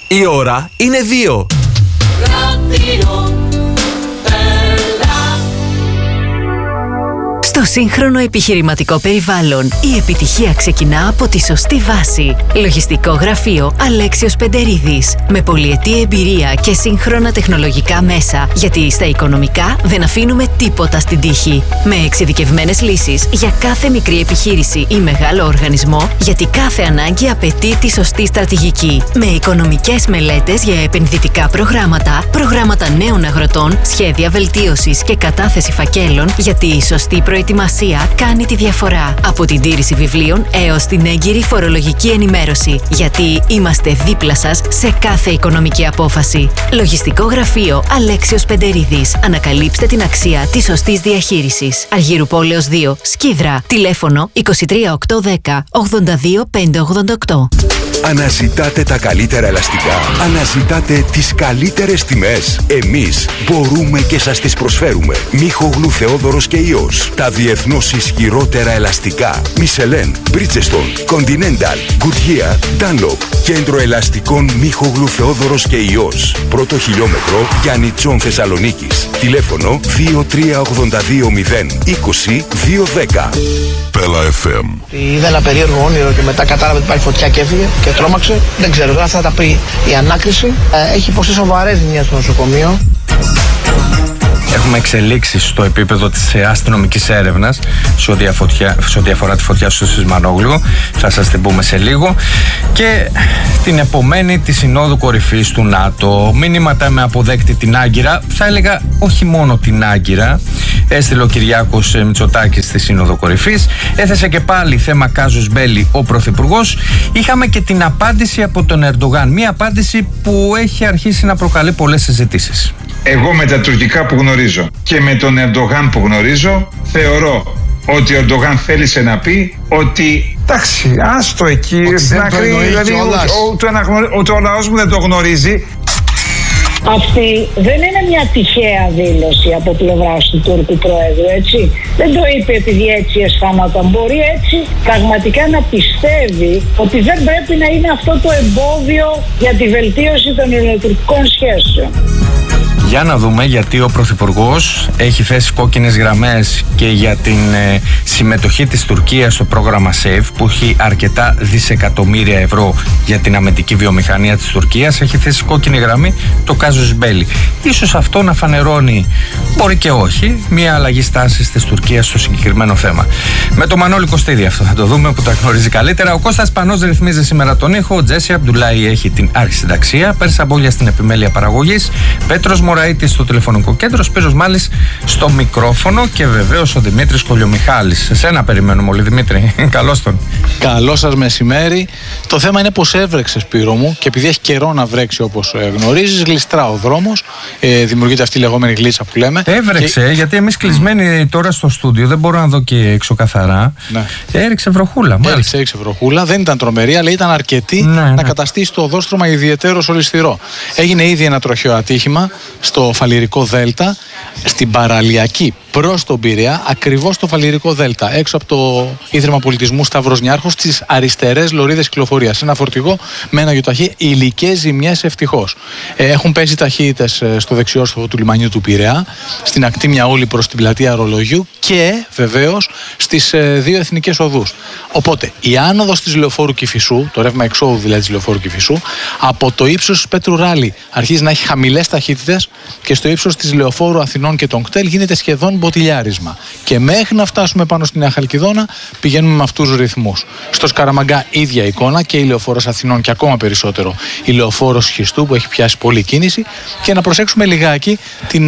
Η ώρα είναι 2. Στο σύγχρονο επιχειρηματικό περιβάλλον, η επιτυχία ξεκινά από τη σωστή βάση. Λογιστικό γραφείο Αλέξιος Πεντερίδης. Με πολυετή εμπειρία και σύγχρονα τεχνολογικά μέσα, γιατί στα οικονομικά δεν αφήνουμε τίποτα στην τύχη. Με εξειδικευμένες λύσεις για κάθε μικρή επιχείρηση ή μεγάλο οργανισμό, γιατί κάθε ανάγκη απαιτεί τη σωστή στρατηγική. Με οικονομικές μελέτες για επενδυτικά προγράμματα νέων αγροτών, σχέδια βελτίωσης και κατάθεση φακέλων, γιατί η σωστή προετοιμασία κάνει τη διαφορά. Από την τήρηση βιβλίων έως την έγκυρη φορολογική ενημέρωση. Γιατί είμαστε δίπλα σας σε κάθε οικονομική απόφαση. Λογιστικό γραφείο Αλέξιος Πεντερίδης. Ανακαλύψτε την αξία της σωστής διαχείρισης. Αργύρου Πόλεως 2, Σκίδρα. Τηλέφωνο 23810 82588. Αναζητάτε τα καλύτερα ελαστικά. Αναζητάτε τις καλύτερες τιμές. Εμείς μπορούμε και σας τις προσφέρουμε. Μίχογλου Θεόδωρος και Υιός. Τα διεθνώς ισχυρότερα ελαστικά. Michelin, Bridgestone, Continental, Goodyear, Dunlop. Κέντρο ελαστικών Μίχογλου Θεόδωρος και Υιός. Πρώτο χιλιόμετρο Γιάννητσον Θεσσαλονίκης. Τηλέφωνο 23820 20 210. Πέλα FM. Είδα ένα περίεργο όνειρο και μετά κατάλαβε ότι υπάρχει φωτιά και έφυγε και τρόμαξε. Δεν ξέρω, τώρα θα τα πει η ανάκριση. Έχει υποστεί σοβαρές ζημιές στο νοσοκομείο. Έχουμε εξελίξεις στο επίπεδο της αστυνομικής έρευνας σε ό,τι αφορά τη φωτιά στο Σισμανόγλιο. Θα σας την πούμε σε λίγο. Και την επομένη τη Συνόδου Κορυφής του ΝΑΤΟ. Μήνυματα με αποδέκτη την Άγκυρα. Θα έλεγα όχι μόνο την Άγκυρα. Έστειλε ο Κυριάκος Μητσοτάκης στη Σύνοδο Κορυφής. Έθεσε και πάλι θέμα κάζους μπέλι ο Πρωθυπουργός. Είχαμε και την απάντηση από τον Ερντογάν. Μία απάντηση που έχει αρχίσει να προκαλεί πολλές συζητήσεις. Εγώ με τα τουρκικά που γνωρίζω και με τον Ερντογάν που γνωρίζω, θεωρώ ότι ο Ερντογάν θέλησε να πει ότι εντάξει, άστο εκεί, δηλαδή ούτε ο λαός μου δεν το γνωρίζει. Αυτή δεν είναι μια τυχαία δήλωση από πλευράς του Τούρκου Προέδρου, έτσι. Δεν το είπε επειδή έτσι αισθάνονταν. Μπορεί έτσι πραγματικά να πιστεύει ότι δεν πρέπει να είναι αυτό το εμπόδιο για τη βελτίωση των ελληνοτουρκικών σχέσεων. Για να δούμε γιατί ο Πρωθυπουργός έχει θέσει κόκκινες γραμμές και για την συμμετοχή της Τουρκίας στο πρόγραμμα SAFE, που έχει αρκετά δισεκατομμύρια ευρώ για την αμυντική βιομηχανία της Τουρκίας. Έχει θέσει κόκκινη γραμμή το κάζους μπέλι. Ίσως αυτό να φανερώνει, μπορεί και όχι, μια αλλαγή στάσης της Τουρκίας στο συγκεκριμένο θέμα. Με το Μανώλη Κωστίδη αυτό θα το δούμε, που τα γνωρίζει καλύτερα. Ο Κώστας Πανός ρυθμίζει σήμερα τον ήχο. Ο Τζέσι Αμπτουλάη έχει την αρχισυνταξία. Πέρσα Μπόλια στην επιμέλεια παραγωγής. Πέτρος Μωραΐτης στο τηλεφωνικό κέντρο, Σπύρος Μάλης στο μικρόφωνο και βεβαίως ο Δημήτρης Κολιομιχάλης. Σε σένα περιμένουμε όλοι, Δημήτρη. Καλώς τον. Καλό σας μεσημέρι. Το θέμα είναι πως έβρεξε, Σπύρο μου, και επειδή έχει καιρό να βρέξει όπως γνωρίζεις, γλιστρά ο δρόμος. Δημιουργείται αυτή η λεγόμενη γλίτσα που λέμε. Έβρεξε, γιατί εμείς κλεισμένοι τώρα στο στούντιο, δεν μπορώ να δω και έξω καθαρά. Ναι. Έριξε βροχούλα. Έριξε βροχούλα, δεν ήταν τρομερή, αλλά ήταν αρκετή να καταστήσει το οδόστρωμα ιδιαιτέρως ολισθηρό. Έγινε ήδη ένα τροχαίο ατύχημα στο Φαλιρικό Δέλτα, στην παραλιακή προς τον Πειραιά, ακριβώς στο Φαλιρικό Δέλτα, έξω από το Ίδρυμα Πολιτισμού Σταύρος Νιάρχος, στις αριστερές λωρίδες κυκλοφορίας. Ένα φορτηγό με ένα γιοταχή, υλικές ζημιές ευτυχώς. Έχουν πέσει ταχύτητες στο δεξιόστροφο του λιμανιού του Πειραιά, στην ακτή Μιαούλη προς την πλατεία Αρολογιού και βεβαίως στις δύο εθνικές οδούς. Οπότε η άνοδος της Λεωφόρου Κηφισού, το ρεύμα εξόδου δηλαδή της Λεωφόρου Κηφισού, από το ύψος του Πέτρου Ράλι αρχίζει να έχει χαμηλές ταχύτητες και στο ύψος της Λεωφόρου Αθηνών και των κτέλ γίνεται σχεδόν μποτιλιάρισμα. Και μέχρι να φτάσουμε πάνω στην Νέα Χαλκιδόνα πηγαίνουμε με αυτούς τους ρυθμούς. Στο Σκαραμαγκά ίδια εικόνα, και η Λεωφόρος Αθηνών και ακόμα περισσότερο η Λεωφόρος Χιστού που έχει πιάσει πολλή κίνηση. Και να προσέξουμε λιγάκι την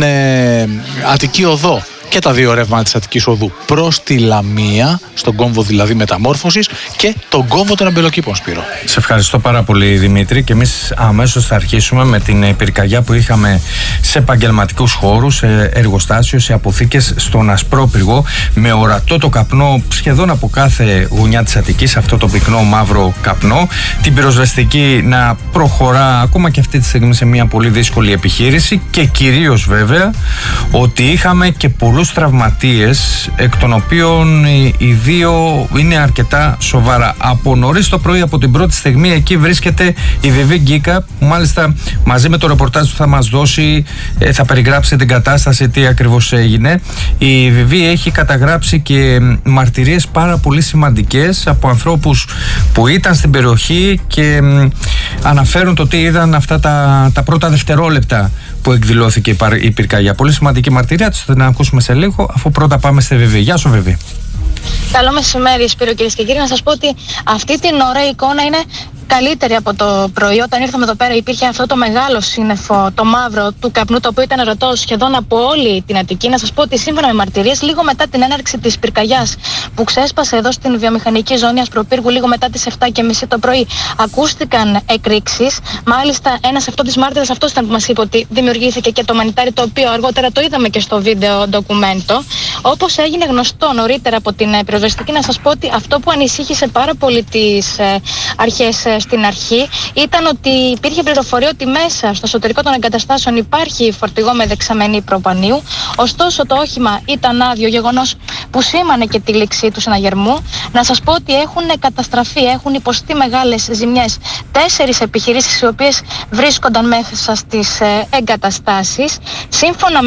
Αττική Οδό και τα δύο ρεύματα της Αττικής Οδού προς τη Λαμία, στον κόμβο δηλαδή μεταμόρφωσης, και τον κόμβο των Αμπελοκήπων, Σπύρο. Σε ευχαριστώ πάρα πολύ, Δημήτρη, και εμείς αμέσως θα αρχίσουμε με την πυρκαγιά που είχαμε σε επαγγελματικούς χώρους, σε εργοστάσιο, σε αποθήκες στον Ασπρόπυργο, με ορατό το καπνό σχεδόν από κάθε γωνιά της Αττικής, αυτό το πυκνό μαύρο καπνό, την πυροσβεστική να προχωρά ακόμα και αυτή τη στιγμή σε μια πολύ δύσκολη επιχείρηση, και κυρίως βέβαια ότι είχαμε και πολλούς πολλούς τραυματίες, εκ των οποίων οι δύο είναι αρκετά σοβαρά. Από νωρίς το πρωί, από την πρώτη στιγμή, εκεί βρίσκεται η Βιβί Γκίκα, που μάλιστα μαζί με το ρεπορτάζ που θα μας δώσει θα περιγράψει την κατάσταση, τι ακριβώς έγινε. Η Βιβί έχει καταγράψει και μαρτυρίες πάρα πολύ σημαντικές από ανθρώπους που ήταν στην περιοχή και αναφέρουν το τι είδαν αυτά τα πρώτα δευτερόλεπτα που εκδηλώθηκε η πυρκαγιά. Πολύ σημαντική μαρτυρία, θα την ακούσουμε σε λίγο, αφού πρώτα πάμε στη Βιβί. Γεια σου, Βιβί. Καλό μεσημέρι, Σπύρο, κυρίες και κύριοι. Να σας πω ότι αυτή την ώρα η εικόνα είναι καλύτερη από το πρωί. Όταν ήρθαμε εδώ πέρα υπήρχε αυτό το μεγάλο σύννεφο, το μαύρο του καπνού, το οποίο ήταν ερωτό σχεδόν από όλη την Αττική. Να σας πω ότι σύμφωνα με μαρτυρίες, λίγο μετά την έναρξη της πυρκαγιάς που ξέσπασε εδώ στην βιομηχανική ζώνη Ασπροπύργου, λίγο μετά τις 7:30 το πρωί, ακούστηκαν εκρήξεις. Μάλιστα, ένας αυτός της μάρτυρας, αυτός ήταν που μας είπε ότι δημιουργήθηκε και το μανιτάρι, το οποίο αργότερα το είδαμε και στο βίντεο ντοκουμέντο. Όπως έγινε γνωστό νωρίτερα από την πυροσβεστική, να σας πω ότι αυτό που ανησύχησε πάρα πολύ τις αρχές στην αρχή ήταν ότι υπήρχε πληροφορία ότι μέσα στο εσωτερικό των εγκαταστάσεων υπάρχει φορτηγό με δεξαμενή προπανίου. Ωστόσο, το όχημα ήταν άδειο, γεγονός που σήμανε και τη λήξη του συναγερμού. Να σας πω ότι έχουν καταστραφεί, έχουν υποστεί μεγάλες ζημιές 4 επιχειρήσεις, οι οποίες βρίσκονταν μέσα στις εγκαταστάσεις. Σύμφωνα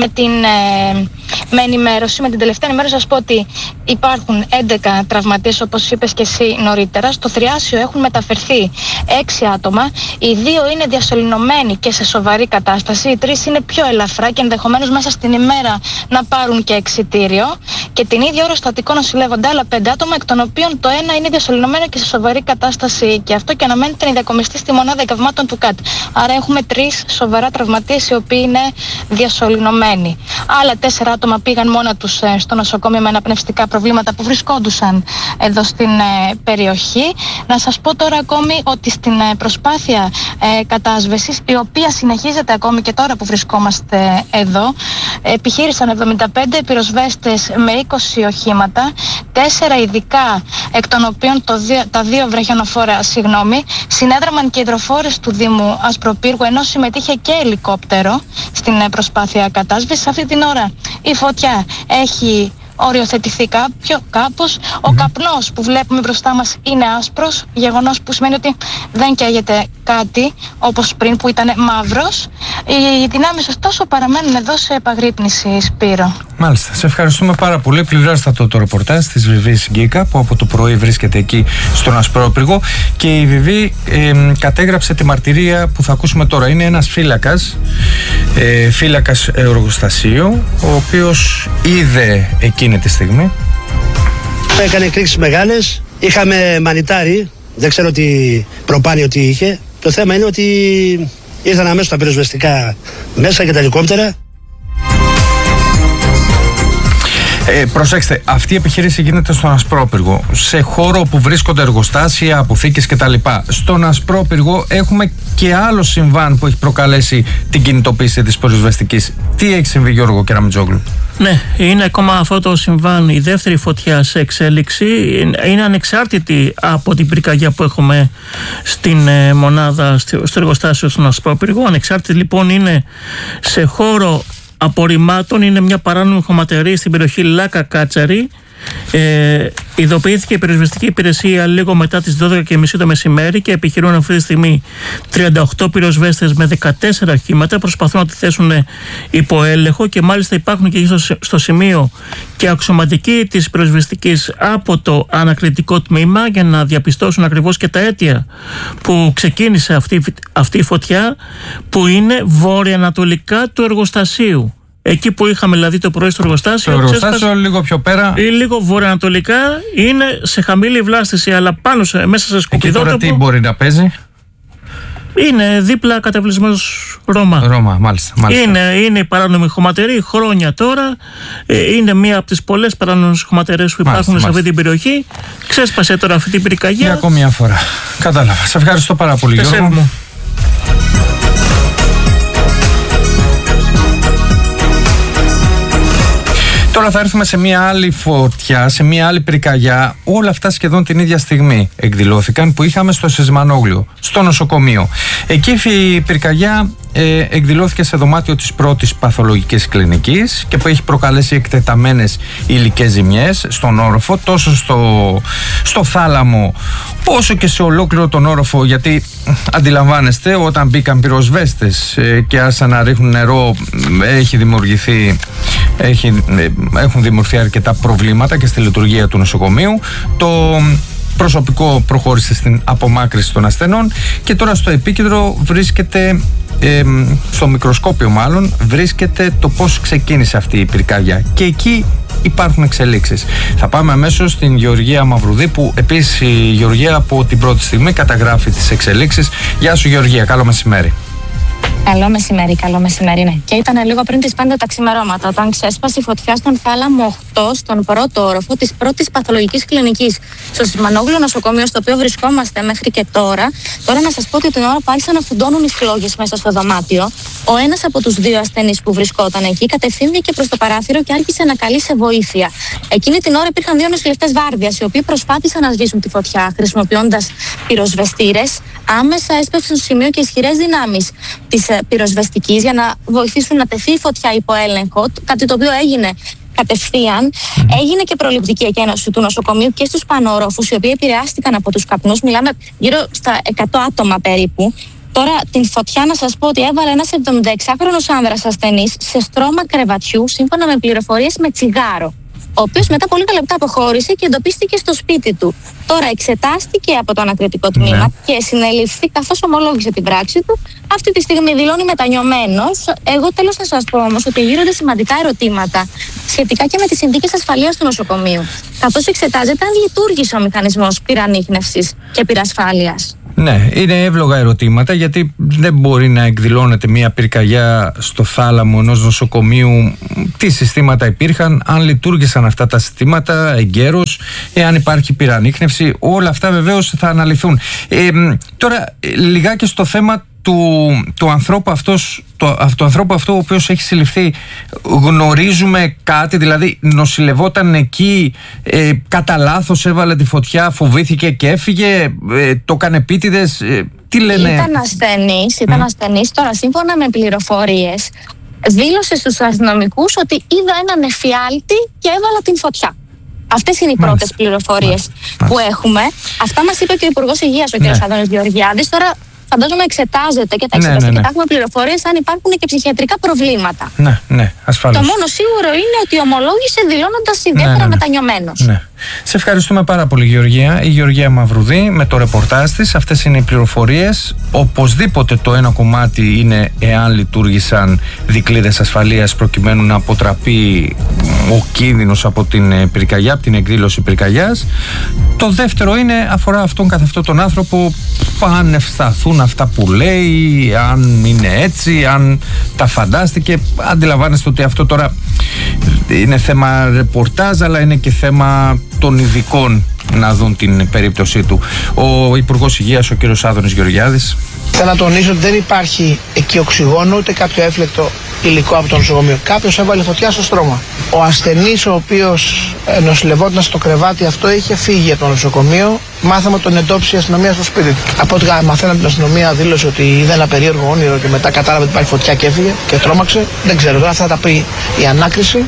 με ενημέρωση, με την τελευταία ενημέρωση, σας πω ότι υπάρχουν 11 τραυματίες, όπως είπες και εσύ νωρίτερα. Στο θριάσιο έχουν μεταφερθεί 6 άτομα. Οι 2 είναι διασωληνωμένοι και σε σοβαρή κατάσταση. Οι 3 είναι πιο ελαφρά και ενδεχομένως μέσα στην ημέρα να πάρουν και εξιτήριο. Και την ίδια ώρα στο Αττικό νοσηλεύονται άλλα 5 άτομα, εκ των οποίων το ένα είναι διασωληνωμένο και σε σοβαρή κατάσταση. Και αυτό και αναμένεται να διακομιστεί στη μονάδα εγκαυμάτων του ΚΑΤ. Άρα έχουμε 3 σοβαρά τραυματίες, οι οποίοι είναι διασωληνωμένοι. Άλλα 4 άτομα πήγαν μόνα τους στο νοσοκομείο με αναπνευστικά προβλήματα που βρισκόντουσαν εδώ στην περιοχή. Να σας πω τώρα ακόμη ότι στην προσπάθεια κατάσβεσης, η οποία συνεχίζεται ακόμη και τώρα που βρισκόμαστε εδώ, επιχείρησαν 75 πυροσβέστες με 20 οχήματα, 4 ειδικά, εκ των οποίων τα 2 βραχιονοφόρα, συνέδραμαν και υδροφόρες του Δήμου Ασπροπύργου, ενώ συμμετείχε και ελικόπτερο στην προσπάθεια κατάσβεσης. Αυτή την ώρα η φωτιά έχει οριοθετηθεί κάπως. Ο καπνός που βλέπουμε μπροστά μας είναι άσπρος, γεγονός που σημαίνει ότι δεν καίγεται κάτι όπως πριν που ήταν μαύρος. Οι δυνάμεις ωστόσο παραμένουν εδώ σε επαγρύπνηση, Σπύρο. Μάλιστα, σε ευχαριστούμε πάρα πολύ. Πληρέστατο το ρεπορτάζ της Βιβί Γκίκα, που από το πρωί βρίσκεται εκεί στον Ασπρόπυργο, και η Βιβί κατέγραψε τη μαρτυρία που θα ακούσουμε τώρα. Είναι ένας φύλακας εργοστασίου, ο οποίος είδε εκείνη τη στιγμή. Έκανε εκρήξεις μεγάλες, είχαμε μανιτάρι, δεν ξέρω τι προπάνιο τι είχε. Το θέμα είναι ότι ήρθαν αμέσως τα πυροσβεστικά μέσα και τα ελικόπτερα. Προσέξτε, αυτή η επιχείρηση γίνεται στον Ασπρόπυργο, σε χώρο που βρίσκονται εργοστάσια, αποθήκες κτλ. Στον Ασπρόπυργο έχουμε και άλλο συμβάν που έχει προκαλέσει την κινητοποίηση της πυροσβεστικής. Τι έχει συμβεί, Γιώργο Κεραμιτζόγλου? Ναι, είναι ακόμα αυτό το συμβάν, η δεύτερη φωτιά σε εξέλιξη. Είναι ανεξάρτητη από την πυρκαγιά που έχουμε στην μονάδα, στο εργοστάσιο στον Ασπρόπυργο. Ανεξάρτητη λοιπόν είναι σε χώρο απορριμμάτων, είναι μια παράνομη χωματερή στην περιοχή Λάκα Κάτσαρη. Ειδοποιήθηκε η πυροσβεστική υπηρεσία λίγο μετά τις 12:30 το μεσημέρι και επιχειρούν αυτή τη στιγμή 38 πυροσβέστες με 14 οχήματα, προσπαθούν να τη θέσουν υπό έλεγχο, και μάλιστα υπάρχουν και στο σημείο και αξιωματικοί της πυροσβεστικής από το ανακριτικό τμήμα για να διαπιστώσουν ακριβώς και τα αίτια που ξεκίνησε αυτή η φωτιά, που είναι βόρεια-ανατολικά του εργοστασίου. Εκεί που είχαμε δηλαδή το πρωί στο εργοστάσιο. Το εργοστάσιο λίγο πιο πέρα. Ή λίγο βορειοανατολικά, είναι σε χαμηλή βλάστηση, αλλά πάνω μέσα σε σκουπιδότοπο. Εκεί τώρα τι μπορεί να παίζει? Είναι δίπλα καταβλισμός Ρώμα. Ρώμα, μάλιστα. Είναι η παράνομη χωματερή χρόνια τώρα. Είναι μία από τις πολλές παράνομες χωματερές που υπάρχουν σε αυτή την περιοχή. Ξέσπασε τώρα αυτή την πυρκαγιά. Για ακόμη μια φορά. Κατάλαβα. Σε ευχαριστώ πάρα πολύ, Γιώργο. Τώρα θα έρθουμε σε μια άλλη φωτιά, σε μια άλλη πυρκαγιά. Όλα αυτά σχεδόν την ίδια στιγμή εκδηλώθηκαν, που είχαμε στο Σισμανόγλιο, στο νοσοκομείο. Εκεί η πυρκαγιά εκδηλώθηκε σε δωμάτιο της πρώτης παθολογικής κλινικής και που έχει προκαλέσει εκτεταμένες υλικές ζημιές στον όροφο, τόσο στο θάλαμο όσο και σε ολόκληρο τον όροφο, γιατί αντιλαμβάνεστε, όταν μπήκαν πυροσβέστες και άρχισαν να ρίχνουν νερό, έχουν δημιουργηθεί αρκετά προβλήματα και στη λειτουργία του νοσοκομείου. Το προσωπικό προχώρησε στην απομάκρυνση των ασθενών και τώρα στο επίκεντρο βρίσκεται, στο μικροσκόπιο μάλλον, βρίσκεται το πώς ξεκίνησε αυτή η πυρκαγιά. Και εκεί υπάρχουν εξελίξεις. Θα πάμε αμέσως στην Γεωργία Μαυρουδή, που επίσης η Γεωργία από την πρώτη στιγμή καταγράφει τις εξελίξεις. Γεια σου Γεωργία, καλό μεσημέρι. Καλό μεσημέρι, ναι. Και ήταν λίγο πριν τις 5 τα ξημερώματα, όταν ξέσπασε η φωτιά στον θάλαμο 8, στον πρώτο όροφο της πρώτης παθολογικής κλινικής, στο Σισμανόγλιο νοσοκομείο, στο οποίο βρισκόμαστε μέχρι και τώρα. Τώρα να σας πω ότι την ώρα που άρχισαν να φουντώνουν οι φλόγες μέσα στο δωμάτιο, ο ένας από τους δύο ασθενείς που βρισκόταν εκεί κατευθύνθηκε προς το παράθυρο και άρχισε να καλεί σε βοήθεια. Εκείνη την ώρα υπήρχαν δύο νοσηλευτές βάρδιας, οι οποίοι προσπάθησαν να σβήσουν τη φωτιά χρησιμοποιώντας πυροσβεστήρες. Άμεσα έσπευσαν στο σημείο και ισχυρές δυνάμεις της πυροσβεστικής για να βοηθήσουν να τεθεί η φωτιά υπό έλεγχο, κάτι το οποίο έγινε κατευθείαν. Έγινε και προληπτική εκένωση του νοσοκομείου και στους πανόροφους, οι οποίοι επηρεάστηκαν από τους καπνούς. Μιλάμε γύρω στα 100 άτομα περίπου. Τώρα την φωτιά να σας πω ότι έβαλε ένας 76χρονος άνδρας ασθενής σε στρώμα κρεβατιού, σύμφωνα με πληροφορίες, με τσιγάρο, ο οποίος μετά από λίγα λεπτά αποχώρησε και εντοπίστηκε στο σπίτι του. Τώρα εξετάστηκε από το ανακριτικό τμήμα και συνελήφθη, καθώς ομολόγησε την πράξη του. Αυτή τη στιγμή δηλώνει μετανιωμένος. Εγώ τέλος θα σας πω όμως ότι γύρονται σημαντικά ερωτήματα σχετικά και με τις συνθήκες ασφαλείας του νοσοκομείου, καθώς εξετάζεται αν λειτουργήσε ο μηχανισμός πυρανίχνευσης και πυρασφάλειας. Ναι, είναι εύλογα ερωτήματα, γιατί δεν μπορεί να εκδηλώνεται μια πυρκαγιά στο θάλαμο ενός νοσοκομείου. Τι συστήματα υπήρχαν, αν λειτουργήσαν αυτά τα συστήματα εγκαίρως, εάν υπάρχει πυρανίχνευση, όλα αυτά βεβαίως θα αναλυθούν. Τώρα λιγάκι στο θέμα του ανθρώπου αυτού ο οποίος έχει συλληφθεί. Γνωρίζουμε κάτι, δηλαδή νοσηλευόταν εκεί, κατά λάθος έβαλε τη φωτιά, φοβήθηκε και έφυγε, το έκανε επίτηδες, τι λένε? Ήταν ασθενής. Τώρα σύμφωνα με πληροφορίες δήλωσε στους αστυνομικούς ότι είδα έναν εφιάλτη και έβαλα την φωτιά. Αυτές είναι οι πρώτες πληροφορίες που έχουμε. Αυτά μας είπε και ο Υπουργός Υγείας, ο κ. Άδωνης Γεωργιάδης. Τώρα φαντάζομαι εξετάζεται και θα εξεταστεί και θα έχουμε πληροφορίες αν υπάρχουν και ψυχιατρικά προβλήματα. Ναι, ασφαλώς. Το μόνο σίγουρο είναι ότι ομολόγησε δηλώνοντας ιδιαίτερα μετανιωμένος. Ναι. Σε ευχαριστούμε πάρα πολύ Γεωργία. Η Γεωργία Μαυρουδή με το ρεπορτάζ της. Αυτές είναι οι πληροφορίες. Οπωσδήποτε το ένα κομμάτι είναι εάν λειτουργήσαν δικλείδες ασφαλείας προκειμένου να αποτραπεί ο κίνδυνος από την πυρκαγιά, από την εκδήλωση πυρκαγιάς. Το δεύτερο αφορά αυτόν καθ' αυτόν τον άνθρωπο, αν ευσταθούν αυτά που λέει, αν είναι έτσι, αν τα φαντάστηκε. Αντιλαμβάνεστε ότι αυτό τώρα είναι θέμα ρεπορτάζ, αλλά είναι και θέμα των ειδικών να δουν την περίπτωσή του. Ο Υπουργός Υγείας, ο κ. Άδωνης Γεωργιάδης. Θέλω να τονίσω ότι δεν υπάρχει εκεί οξυγόνο ούτε κάποιο έφλεκτο υλικό από το νοσοκομείο. Κάποιος έβαλε φωτιά στο στρώμα. Ο ασθενής, ο οποίος νοσηλευόταν στο κρεβάτι αυτό, είχε φύγει από το νοσοκομείο. Μάθαμε ότι τον εντόπισε η αστυνομία στο σπίτι του. Από ό,τι μαθαίναμε την αστυνομία, δήλωσε ότι είδε ένα περίεργο όνειρο και μετά κατάλαβε ότι υπάρχει φωτιά και έφυγε και τρόμαξε. Δεν ξέρω, τώρα θα τα πει η ανάκριση.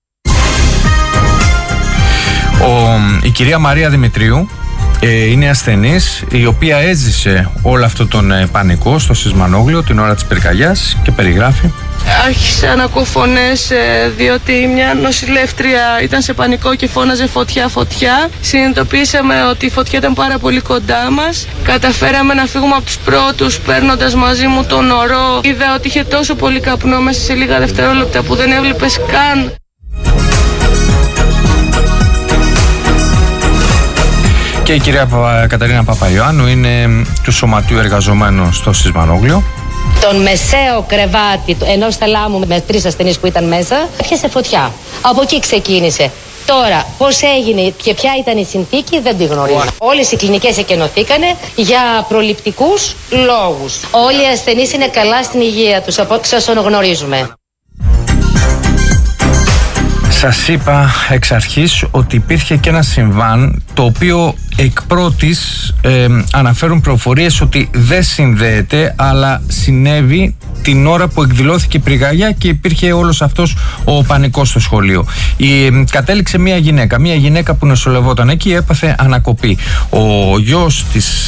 Η κυρία Μαρία Δημητρίου είναι ασθενής, η οποία έζησε όλο αυτό τον πανικό στο Σισμανόγλιο την ώρα της πυρκαγιάς και περιγράφει. Άρχισαν να ακούω φωνές, διότι μια νοσηλεύτρια ήταν σε πανικό και φώναζε φωτιά, φωτιά. Συνειδητοποίησαμε ότι η φωτιά ήταν πάρα πολύ κοντά μας. Καταφέραμε να φύγουμε από τους πρώτους, παίρνοντας μαζί μου τον ορό. Είδα ότι είχε τόσο πολύ καπνό μέσα σε λίγα δευτερόλεπτα που δεν έβλεπες καν. Και η κυρία Καταρίνα Παπαϊωάννου είναι του Σωματείου Εργαζομένων στο Σισμανόγλιο. Τον μεσαίο κρεβάτι ενός θαλάμου με 3 ασθενείς που ήταν μέσα έπιασε φωτιά. Από εκεί ξεκίνησε. Τώρα, πώς έγινε και ποια ήταν η συνθήκη δεν τη γνωρίζω. Όλες οι κλινικές εκενωθήκανε για προληπτικούς λόγους. Όλοι οι ασθενείς είναι καλά στην υγεία τους, από ό,τι σας γνωρίζουμε. Σας είπα εξ αρχής ότι υπήρχε και ένα συμβάν το οποίο εκ πρώτης αναφέρουν πληροφορίες ότι δεν συνδέεται, αλλά συνέβη την ώρα που εκδηλώθηκε η πυρκαγιά και υπήρχε όλος αυτός ο πανικός στο σχολείο. Κατέληξε μια γυναίκα που νοσηλευόταν εκεί, έπαθε ανακοπή. Ο γιος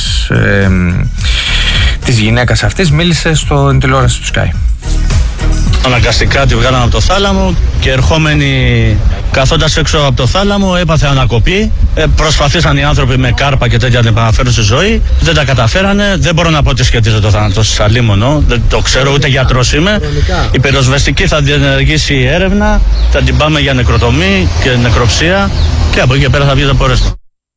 της γυναίκας αυτής μίλησε στην τηλεόραση του Sky. Αναγκαστικά τη βγάλαν από το θάλαμο και ερχόμενοι καθόντας έξω από το θάλαμο έπαθε ανακοπή. Προσπαθήσαν οι άνθρωποι με κάρπα και τέτοια να την επαναφέρουν στη ζωή. Δεν τα καταφέρανε. Δεν μπορώ να πω ότι σχετίζεται το θάνατο της αλίμονο. Δεν το ξέρω, ούτε γιατρός είμαι. Η πυροσβεστική θα διενεργήσει έρευνα. Θα την πάμε για νεκροτομή και νεκροψία και από εκεί και πέρα θα βγει το πορέσμα.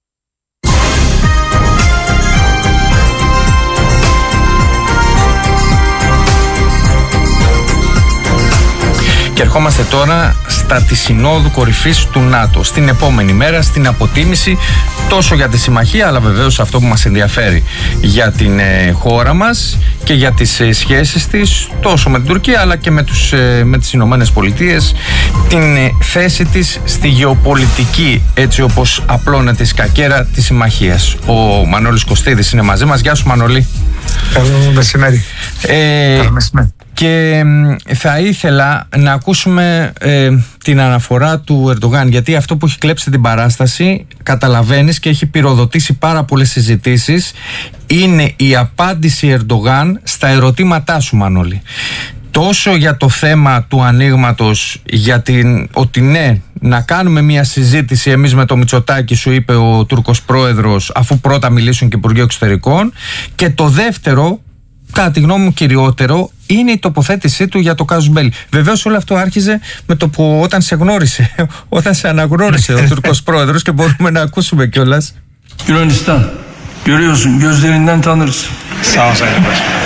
Και ερχόμαστε τώρα στα της Συνόδου Κορυφής του ΝΑΤΟ. Στην επόμενη μέρα, στην αποτίμηση τόσο για τη συμμαχία, αλλά βεβαίως αυτό που μας ενδιαφέρει για την χώρα μας και για τις σχέσεις της τόσο με την Τουρκία αλλά και με τις Ηνωμένες Πολιτείες, την θέση της στη γεωπολιτική, έτσι όπως απλώνεται η σκακέρα της συμμαχίας. Ο Μανώλης Κωστίδης είναι μαζί μας. Γεια σου, Μανώλη. Καλό μεσημέρι. Καλό μεσημέρι. Και θα ήθελα να ακούσουμε την αναφορά του Ερντογάν, γιατί αυτό που έχει κλέψει την παράσταση, καταλαβαίνεις, και έχει πυροδοτήσει πάρα πολλές συζητήσεις, είναι η απάντηση Ερντογάν στα ερωτήματά σου, Μανώλη. Τόσο για το θέμα του ανοίγματος, για ότι ναι, να κάνουμε μια συζήτηση εμείς με το Μητσοτάκη, σου είπε ο Τούρκος πρόεδρος, αφού πρώτα μιλήσουν και Υπουργείο Εξωτερικών, και το δεύτερο, κατά τη γνώμη μου κυριότερο, είναι η τοποθέτησή του για το κάζους Μπέλη. Βεβαίως όλο αυτό άρχιζε με το που όταν σε γνώρισε, όταν σε αναγνώρισε ο Τούρκος πρόεδρος, και μπορούμε να ακούσουμε κιόλας. Yunanistan. Görüyorsun, gözlerinden tanırız. Sağ ol Sayın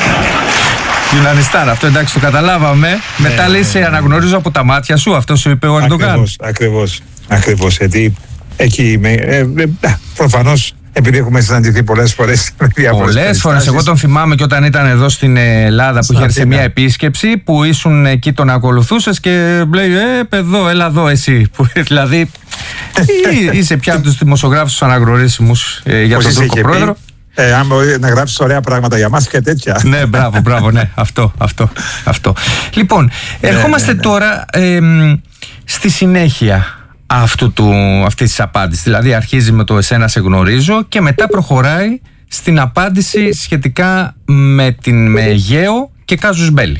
Yunanistan, αυτό εντάξει το καταλάβαμε. Μετά λέει σε αναγνωρίζω από τα μάτια σου, αυτό σου είπε ο Ερντογάν. Ακριβώς, γιατί εκεί προφανώς, επειδή έχουμε συναντηθεί πολλές φορές. Πολλές φορές. Εγώ τον θυμάμαι και όταν ήταν εδώ στην Ελλάδα που είχε έρθει σε μια επίσκεψη, που ήσουν εκεί, τον ακολουθούσες και λέει παιδό, έλα εδώ εσύ. Δηλαδή είσαι πια από τους δημοσιογράφους αναγνωρίσιμους για τον Τούρκο πρόεδρο. Αν μπορεί να γράψεις ωραία πράγματα για μας και τέτοια. Ναι, μπράβο, ναι, αυτό. Λοιπόν, ερχόμαστε τώρα στη συνέχεια αυτή της απάντησης. Δηλαδή αρχίζει με το εσένα σε γνωρίζω και μετά προχωράει στην απάντηση σχετικά με την Αιγαίο και κάζους Μπέλη.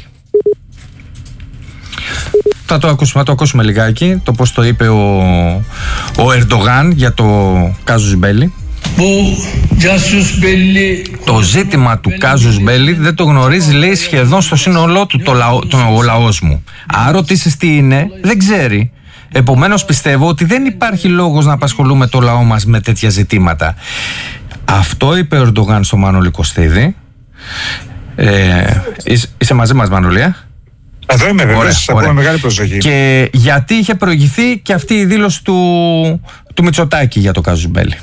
Θα το ακούσουμε λιγάκι, το πώς το είπε ο Ερντογάν για το κάζους Μπέλη. Το ζήτημα του κάζους Μπέλη δεν το γνωρίζει, λέει, σχεδόν στο σύνολό του ο λαός μου. Αν ρωτήσεις τι είναι, δεν ξέρει. Επομένως πιστεύω ότι δεν υπάρχει λόγος να απασχολούμε το λαό μας με τέτοια ζητήματα. Αυτό είπε ο Ερντογάν στο Μανώλη Κωστίδη. Είσαι μαζί μας, Μανώλη? Εδώ είμαι, βεβαίως, ακούω μεγάλη προσοχή. Και γιατί είχε προηγηθεί και αυτή η δήλωση του Μητσοτάκη για το κάζους Μπέλη.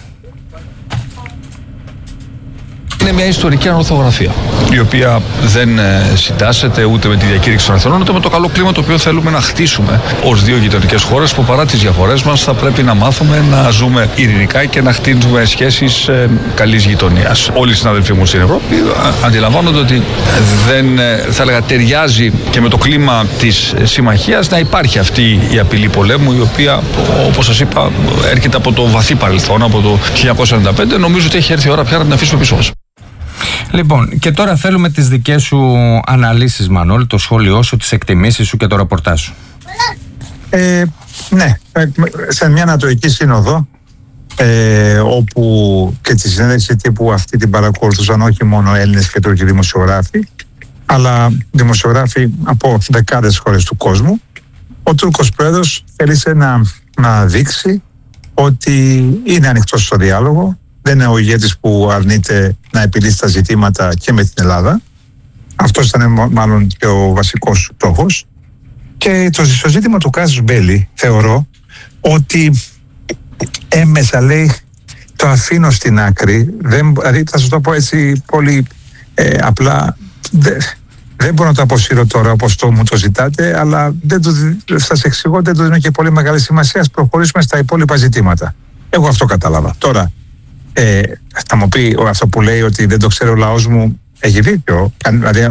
Είναι μια ιστορική ανορθογραφία, η οποία δεν συντάσσεται ούτε με τη διακήρυξη των Αθηνών, ούτε με το καλό κλίμα το οποίο θέλουμε να χτίσουμε ως δύο γειτονικές χώρες που, παρά τις διαφορές μας, θα πρέπει να μάθουμε να ζούμε ειρηνικά και να χτίσουμε σχέσεις καλής γειτονίας. Όλοι οι συναδελφοί μου στην Ευρώπη αντιλαμβάνονται ότι δεν, θα έλεγα, ταιριάζει και με το κλίμα της συμμαχίας να υπάρχει αυτή η απειλή πολέμου, η οποία, όπως σας είπα, έρχεται από το βαθύ παρελθόν, από το 1995. Νομίζω ότι έχει έρθει η ώρα πια να την αφήσουμε πίσω μας. Λοιπόν, και τώρα θέλουμε τις δικές σου αναλύσεις, Μανώλη, το σχόλιο σου, τις εκτιμήσεις σου και το ρεπορτάζ σου. Ναι, σε μια Ανατολική Σύνοδο, όπου και τη συνέντευξη τύπου αυτή την παρακολουθούσαν όχι μόνο Έλληνες και Τούρκοι δημοσιογράφοι, αλλά δημοσιογράφοι από δεκάδες χώρες του κόσμου, ο Τούρκος πρόεδρος θέλησε να δείξει ότι είναι ανοιχτός στο διάλογο. Δεν είναι ο ηγέτης που αρνείται να επιλύσει τα ζητήματα και με την Ελλάδα. Αυτός ήταν μάλλον και ο βασικός στόχος. Και στο ζήτημα του κάζους Μπέλη θεωρώ ότι έμεσα, λέει, το αφήνω στην άκρη. Δηλαδή θα σου το πω έτσι πολύ απλά. Δεν μπορώ να το αποσύρω τώρα όπως μου το ζητάτε, αλλά σας εξηγώ, δεν το δίνω και πολύ μεγάλη σημασία. Ας προχωρήσουμε στα υπόλοιπα ζητήματα. Εγώ αυτό κατάλαβα. Τώρα, θα μου πει αυτό που λέει ότι δεν το ξέρει ο λαός μου, έχει δίκιο. Δηλαδή,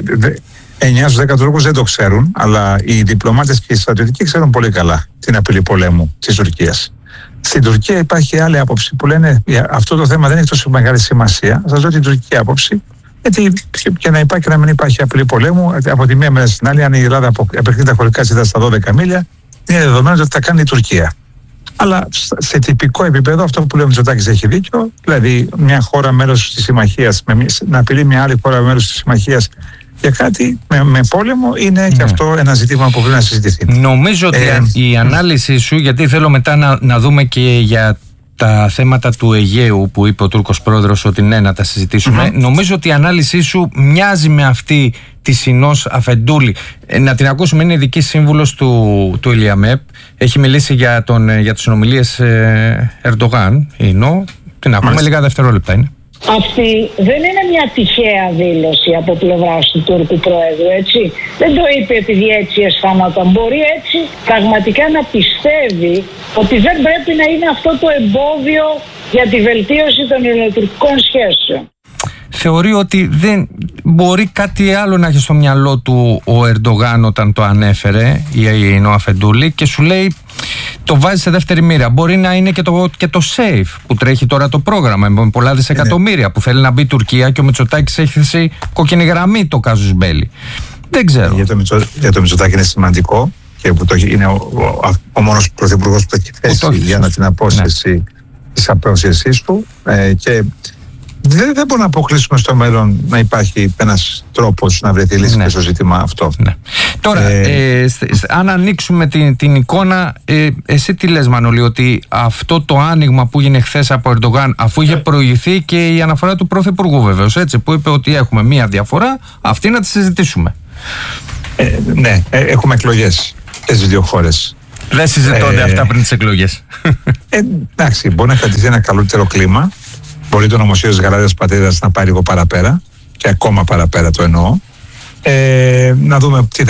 9 στους 10 Τούρκους δεν το ξέρουν, αλλά οι διπλωμάτες και οι στρατιωτικοί ξέρουν πολύ καλά την απειλή πολέμου της Τουρκίας. Στην Τουρκία υπάρχει άλλη άποψη που λένε αυτό το θέμα δεν έχει τόσο μεγάλη σημασία. Θα σας δω την τουρκική άποψη. Γιατί και να υπάρχει και να μην υπάρχει απειλή πολέμου, από τη μία μέρα στην άλλη, αν η Ελλάδα επεκτείνει τα χωρικά σύντατα στα 12 μίλια, είναι δεδομένο ότι θα κάνει η Τουρκία. Αλλά σε τυπικό επίπεδο, αυτό που λέει ο Μητσοτάκης έχει δίκιο, δηλαδή μια χώρα μέλος της συμμαχίας, να απειλεί μια άλλη χώρα μέλος της συμμαχίας για κάτι με πόλεμο, είναι και αυτό ένα ζήτημα που πρέπει να συζητηθεί. Νομίζω ότι η ανάλυση σου, γιατί θέλω μετά να δούμε και για τα θέματα του Αιγαίου που είπε ο Τούρκος πρόεδρος ότι ναι, να τα συζητήσουμε. Νομίζω ότι η ανάλυση σου μοιάζει με αυτή τη Συνός Αφεντούλη. Να την ακούσουμε, είναι ειδική σύμβουλος του Ηλιαμέπ. Έχει μιλήσει για τις συνομιλίες Ερντογάν. Την ακούμε, λίγα δευτερόλεπτα είναι. Αυτή δεν είναι μια τυχαία δήλωση από πλευράς του Τούρκου Προέδρου, έτσι. Δεν το είπε επειδή έτσι αισθάνονταν. Μπορεί έτσι πραγματικά να πιστεύει ότι δεν πρέπει να είναι αυτό το εμπόδιο για τη βελτίωση των ελληνοτουρκικών σχέσεων. Θεωρεί ότι δεν μπορεί κάτι άλλο να έχει στο μυαλό του ο Ερντογάν όταν το ανέφερε η Νόα Φεντούλη και σου λέει το βάζει σε δεύτερη μοίρα. Μπορεί να είναι και το SAFE που τρέχει τώρα το πρόγραμμα με πολλά δισεκατομμύρια που θέλει να μπει η Τουρκία και ο Μητσοτάκης έχει θέσει κόκκινη γραμμή το κάζους μπέλι. Δεν ξέρω. Για το Μητσοτάκη είναι σημαντικό και που είναι ο μόνος πρωθυπουργός που το έχει θέσει για να την απόσυρση της απόσυρσής του και δεν μπορούμε να αποκλείσουμε στο μέλλον να υπάρχει ένας τρόπος να βρεθεί λύση και στο ζήτημα αυτό. Τώρα, αν ανοίξουμε την εικόνα, εσύ τι λες, Μανώλη, ότι αυτό το άνοιγμα που έγινε χθες από Ερντογάν, αφού είχε προηγηθεί και η αναφορά του Πρωθυπουργού βεβαίως, έτσι, που είπε ότι έχουμε μία διαφορά, αυτή να τη συζητήσουμε. Ναι, έχουμε εκλογές και στις δύο χώρες. Δεν συζητώνται αυτά πριν τις εκλογές. Εντάξει, μπορεί να κρατηθεί ένα καλύτερο κλίμα. Μπορεί το νομοσχέδιο της Γαλάζιας Πατρίδας να πάει λίγο παραπέρα και ακόμα παραπέρα το εννοώ. Να δούμε τι